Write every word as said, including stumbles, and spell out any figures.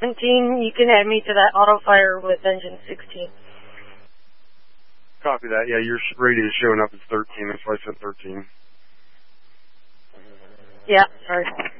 seventeen, you can add me to that auto fire with engine sixteen. Copy that. Yeah, your radio's showing up as thirteen. That's why I said thirteen. Yeah, sorry.